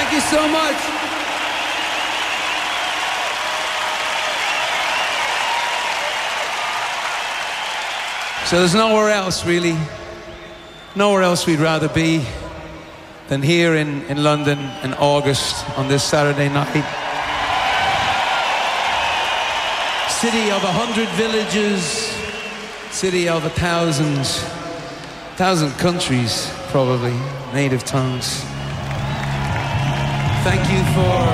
Thank you so much. So there's nowhere else, really. Nowhere else we'd rather be than here in London in August on this Saturday night. City of 100 villages, city of 1,000 countries, probably, native tongues. Thank you for